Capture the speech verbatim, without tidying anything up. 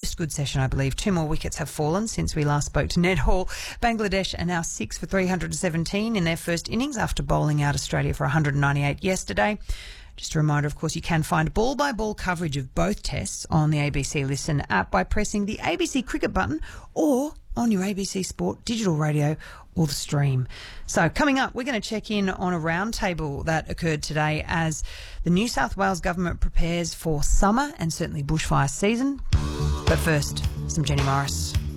Just good session, I believe. Two more wickets have fallen since we last spoke to Ned Hall. Bangladesh are now six for three hundred seventeen in their first innings after bowling out Australia for one hundred ninety-eight yesterday. Just a reminder, of course, you can find ball-by-ball coverage of both tests on the A B C Listen app by pressing the A B C Cricket button or on your A B C Sport digital radio or the stream. So coming up, we're going to check in on a roundtable that occurred today as the New South Wales government prepares for summer and certainly bushfire season. But first, some Jenny Morris.